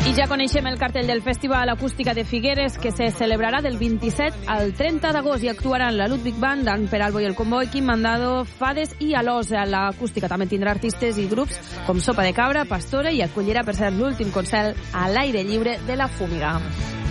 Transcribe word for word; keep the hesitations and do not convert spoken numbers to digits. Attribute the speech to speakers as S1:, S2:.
S1: I ja coneixem el cartell del Festival Acústica de Figueres, que se celebrarà del vint-i-set al trenta d'agost i actuaran la Ludwig Band, Dan Peralbo i el Comboi, Quim Mandado, Fades i Alós. A l'acústica també tindrà artistes i grups com Sopa de Cabra, Pastora, i acollirà, per ser l'últim concert a l'aire lliure de la Fúmiga.